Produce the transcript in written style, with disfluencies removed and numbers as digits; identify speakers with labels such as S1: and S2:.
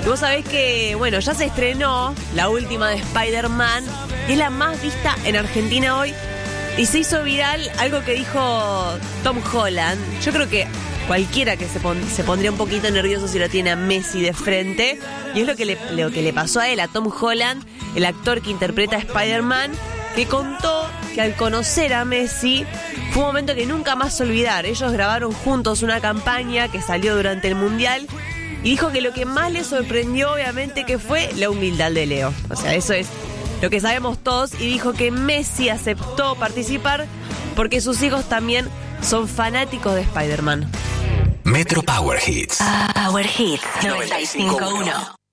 S1: Y vos sabés que, bueno, ya se estrenó la última de Spider-Man, y es la más vista en Argentina hoy. Y se hizo viral algo que dijo Tom Holland. Yo creo que cualquiera que se pondría un poquito nervioso si lo tiene a Messi de frente. Y es lo que le pasó a él, a Tom Holland, el actor que interpreta a Spider-Man, que contó que al conocer a Messi fue un momento que nunca más olvidar. Ellos grabaron juntos una campaña que salió durante el Mundial y dijo que lo que más le sorprendió, obviamente, que fue la humildad de Leo. O sea, eso es lo que sabemos todos, y dijo que Messi aceptó participar porque sus hijos también son fanáticos de Spider-Man.
S2: Metro Power Hits.
S3: Power Hits 95.1.